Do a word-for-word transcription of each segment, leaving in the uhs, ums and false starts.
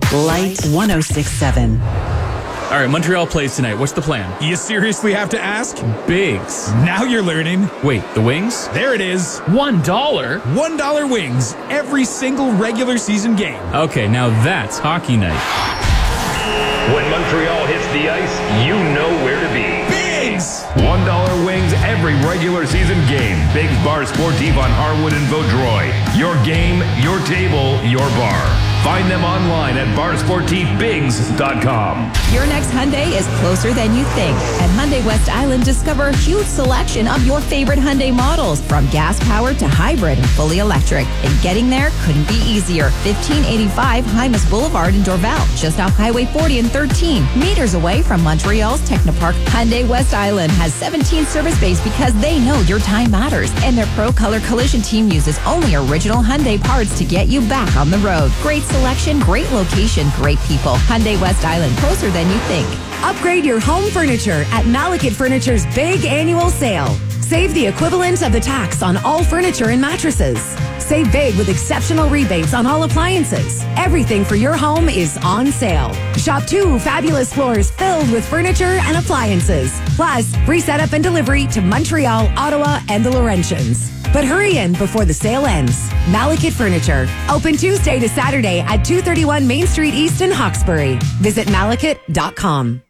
Light one oh six point seven. All right, Montreal plays tonight. What's the plan? You seriously have to ask? Bigs. Now you're learning. Wait, the wings? There it is. One dollar? One dollar wings. Every single regular season game. Okay, now that's hockey night. When Montreal hits the ice, you know where to be. Bigs! One dollar wings every regular season game. Bigs Bar Sportif on Harwood and Vaudreuil. Your game, your table, your bar. Find them online at bar sportif bigs dot com. Your next Hyundai is closer than you think. At Hyundai West Island, discover a huge selection of your favorite Hyundai models, from gas-powered to hybrid and fully electric. And getting there couldn't be easier. fifteen eighty-five Hymas Boulevard in Dorval, just off Highway forty and thirteen, meters away from Montreal's Technopark. Hyundai West Island has seventeen service bays because they know your time matters. And their Pro Color Collision team uses only original Hyundai parts to get you back on the road. Great selection, great location, great people. Hyundai West Island, closer than you think. Upgrade your home furniture at Malekith Furniture's big annual sale. Save the equivalent of the tax on all furniture and mattresses. Save big with exceptional rebates on all appliances. Everything for your home is on sale. Shop two fabulous floors filled with furniture and appliances. Plus, free setup and delivery to Montreal, Ottawa, and the Laurentians. But hurry in before the sale ends. Malekith Furniture. Open Tuesday to Saturday at two thirty-one Main Street East in Hawkesbury. Visit malekith dot com.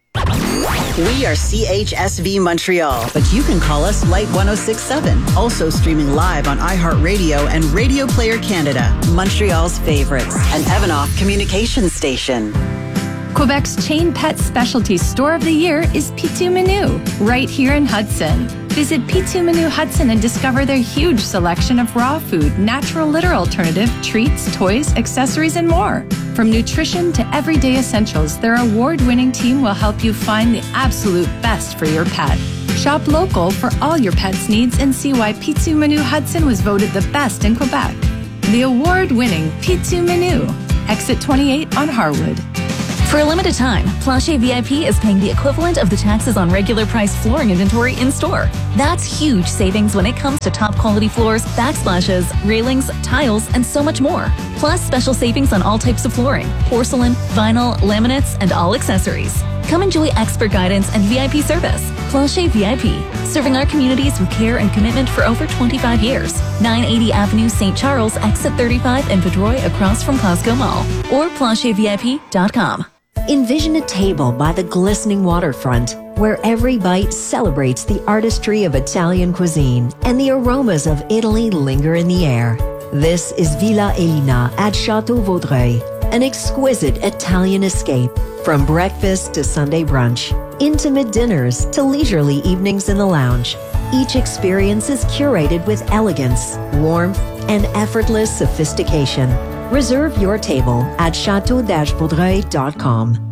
We are C H S V Montreal, but you can call us Light one oh six point seven. Also streaming live on iHeartRadio and Radio Player Canada, Montreal's favorites, an Evanoff communication station. Quebec's chain pet specialty store of the year is Pitou Menu, right here in Hudson. Visit Pitou Menu Hudson and discover their huge selection of raw food, natural litter alternative, treats, toys, accessories, and more. From nutrition to everyday essentials, their award-winning team will help you find the absolute best for your pet. Shop local for all your pet's needs and see why Pitou Menu Hudson was voted the best in Quebec. The award-winning Pitou Menu, exit twenty-eight on Harwood. For a limited time, Plancher V I P is paying the equivalent of the taxes on regular price flooring inventory in-store. That's huge savings when it comes to top quality floors, backsplashes, railings, tiles, and so much more. Plus special savings on all types of flooring, porcelain, vinyl, laminates, and all accessories. Come enjoy expert guidance and V I P service. Plancher V I P, serving our communities with care and commitment for over twenty-five years. nine eighty Avenue, Saint Charles, exit thirty-five in Vaudreuil, across from Costco Mall. Or plancher v i p dot com. Envision a table by the glistening waterfront, where every bite celebrates the artistry of Italian cuisine and the aromas of Italy linger in the air. This is Villa Elina at Chateau Vaudreuil, an exquisite Italian escape. From breakfast to Sunday brunch, intimate dinners to leisurely evenings in the lounge, each experience is curated with elegance, warmth, and effortless sophistication. Reserve your table at chateau dash vaudreuil dot com.